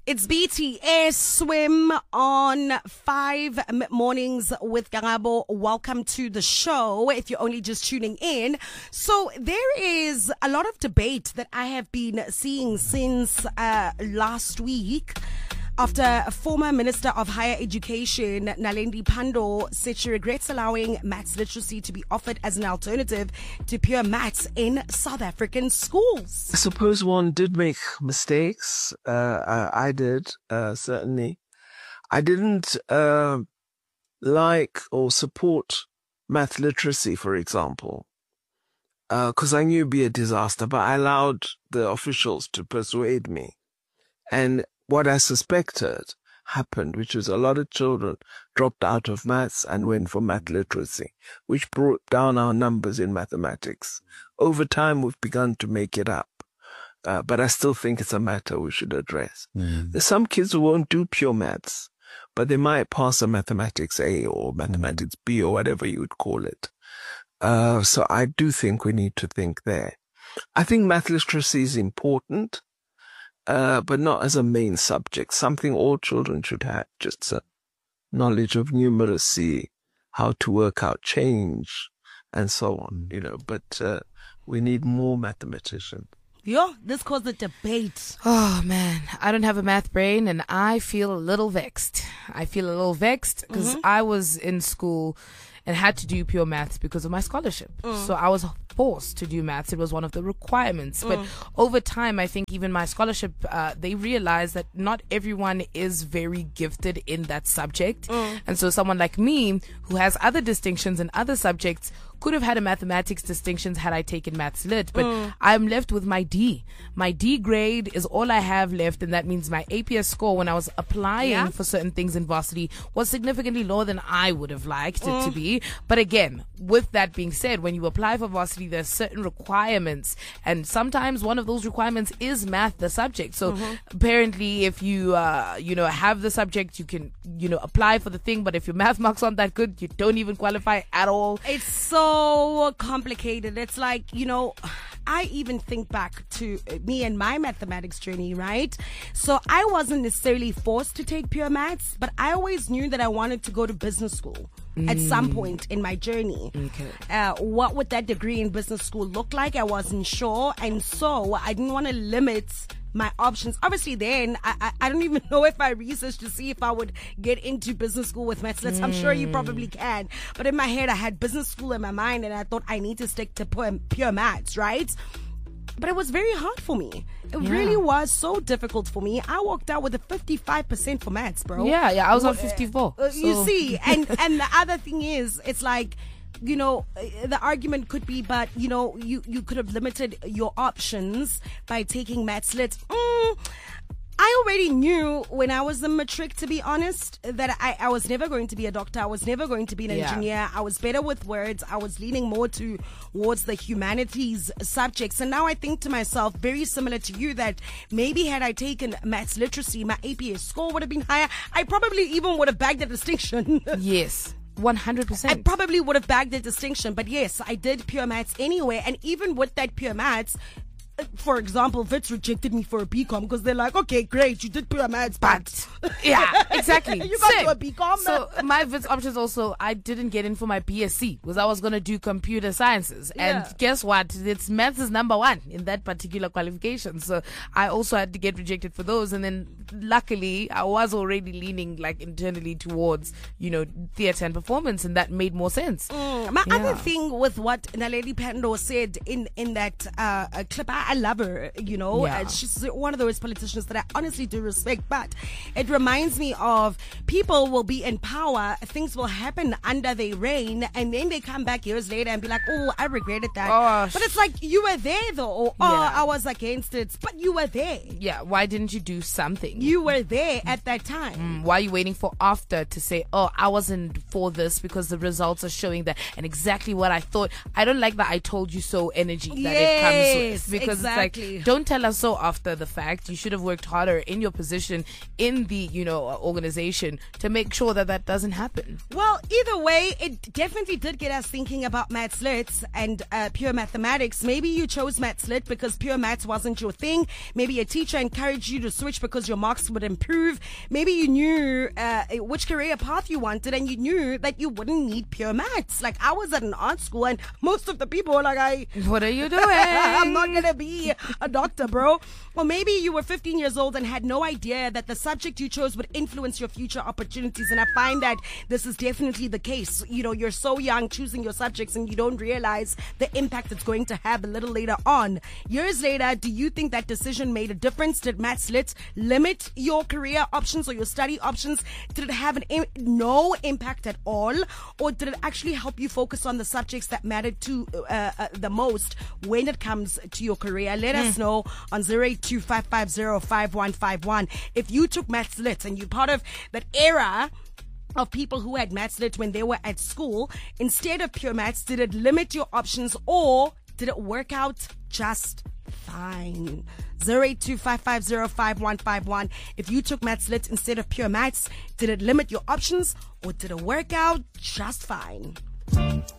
It's BTS Swim on 5 mornings with Garabo. Welcome to the show if you're only just tuning in. So there is a lot of debate that I have been seeing since last week after former Minister of Higher Education Naledi Pandor said she regrets allowing maths literacy to be offered as an alternative to pure maths in South African schools. I suppose one did make mistakes. I did, certainly. I didn't like or support math literacy, for example, because I knew it'd be a disaster, but I allowed the officials to persuade me. And what I suspected happened, which was a lot of children dropped out of maths and went for math literacy, which brought down our numbers in mathematics. Over time, we've begun to make it up. But I still think it's a matter we should address. There's some kids who won't do pure maths, but they might pass a mathematics A or mathematics B or whatever you would call it. So I do think we need to think there. I think math literacy is important. But not as a main subject, something all children should have, just a knowledge of numeracy, how to work out change, and so on, but we need more mathematicians. Yeah, this caused a debate. Oh, man. I don't have a math brain, and I feel a little vexed. Because I was in school and had to do pure maths because of my scholarship. So I was forced to do maths. It was one of the requirements. But over time, I think even my scholarship, they realized that not everyone is very gifted in that subject. And so someone like me, who has other distinctions in other subjects, could have had a mathematics distinctions had I taken maths lit, but I'm left with my D. My D grade is all I have left, and that means my APS score when I was applying for certain things in varsity was significantly lower than I would have liked it to be. But again, with that being said, when you apply for varsity, there's certain requirements, and sometimes one of those requirements is math, the subject. So apparently, if you have the subject, you can apply for the thing, but if your math marks aren't that good, you don't even qualify at all. It's so complicated. It's like, I even think back to me and my mathematics journey, right? So I wasn't necessarily forced to take pure maths, but I always knew that I wanted to go to business school at some point in my journey. What would that degree in business school look like? I wasn't sure. And so I didn't want to limit my options. Obviously then, I don't even know if I researched to see if I would get into business school with maths. I'm sure you probably can. But in my head, I had business school in my mind and I thought I need to stick to pure maths, right? But it was very hard for me. It really was so difficult for me. I walked out with a 55% for maths, bro. Yeah, I was on 54. You see, and the other thing is, it's like, the argument could be, but, you could have limited your options by taking maths lit. I already knew when I was in matric, to be honest, that I was never going to be a doctor. I was never going to be an engineer. I was better with words. I was leaning more towards the humanities subjects. And now I think to myself, very similar to you, that maybe had I taken maths literacy, my APS score would have been higher. I probably even would have bagged the distinction. Yes. 100%. I probably would have bagged the distinction, but yes, I did pure maths anyway. And even with that pure maths, for example, Vets rejected me for a BCom because they're like, okay, great, you did pure maths, but yeah, exactly. You got to a BCom. So my Vets options also, I didn't get in for my BSc because I was going to do computer sciences. And guess what? It's maths is number one in that particular qualification. So I also had to get rejected for those. And then luckily, I was already leaning internally towards, theatre and performance, and that made more sense. My other thing with what Naledi Pandor said in that clip, I love her, she's one of those politicians that I honestly do respect, but it reminds me of people will be in power, things will happen under their reign, and then they come back years later and be like, oh, I regretted that. But it's like, you were there though, or I was against it, but you were there. Yeah, why didn't you do something? You were there at that time. Why are you waiting for after to say, oh, I wasn't for this because the results are showing that, and exactly what I thought. I don't like that I told you so energy that it comes with, because Exactly. It's like, don't tell us so after the fact. You should have worked harder in your position in the, organization to make sure that that doesn't happen. Well, either way, it definitely did get us thinking about Maths Lit and pure mathematics. Maybe you chose Maths Lit because pure maths wasn't your thing. Maybe a teacher encouraged you to switch because your marks would improve. Maybe you knew which career path you wanted and you knew that you wouldn't need pure maths. Like, I was at an art school and most of the people were like, what are you doing? I'm not going to be a doctor, bro. Or maybe you were 15 years old and had no idea that the subject you chose would influence your future opportunities. And I find that this is definitely the case. You're so young choosing your subjects and you don't realize the impact it's going to have a little later on. Years later, do you think that decision made a difference? Did Maths Lit limit your career options or your study options? Did it have no impact at all? Or did it actually help you focus on the subjects that mattered to the most when it comes to your career? Let us know on 0825505151. If you took Maths Lit and you're part of that era of people who had Maths Lit when they were at school, instead of pure maths, did it limit your options or did it work out just fine? 0825505151. If you took Maths Lit instead of pure maths, did it limit your options or did it work out just fine?